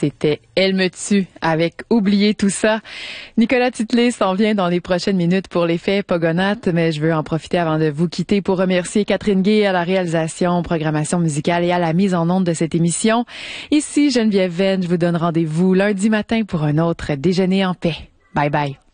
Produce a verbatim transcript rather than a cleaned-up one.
c'était Elle me tue avec Oublier tout ça. Nicolas Titley s'en vient dans les prochaines minutes pour l'effet Pogonates, mais je veux en profiter avant de vous quitter pour remercier Catherine Gay à la réalisation, programmation musicale et à la mise en onde de cette émission. Ici Geneviève Venn, je vous donne rendez-vous lundi matin pour un autre déjeuner en paix. Bye bye.